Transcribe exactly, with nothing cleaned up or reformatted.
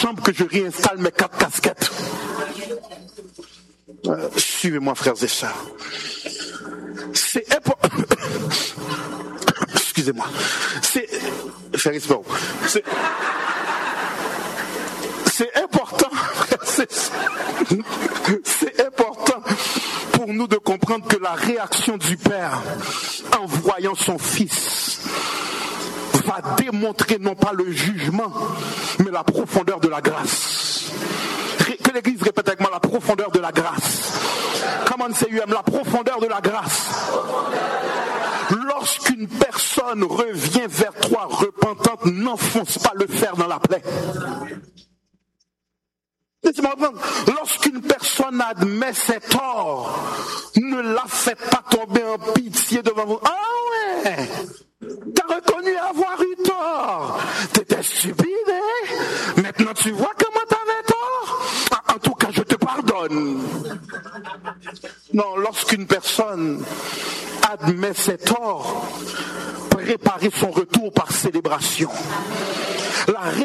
chambre que je réinstalle mes quatre casquettes. Euh, suivez-moi, frères et sœurs. C'est important. Excusez-moi. C'est. C'est. C'est important. C'est important pour nous de comprendre que la réaction du Père en voyant son Fils va démontrer non pas le jugement, mais la profondeur de la grâce. Que l'Église répète avec moi, la profondeur de la grâce. Come on, say you am, la profondeur de la grâce. Lorsqu'une personne revient vers toi repentante, n'enfonce pas le fer dans la plaie. Laissez-moi reprendre. Lorsqu'une personne admet ses torts, ne la faites pas tomber en pitié devant vous. Ah ouais, t'as reconnu avoir eu tort. T'étais stupide, hein? Maintenant tu vois comment t'avais tort. Ah, en tout cas, je te pardonne. Non, lorsqu'une personne admet ses torts, préparez son retour par célébration. La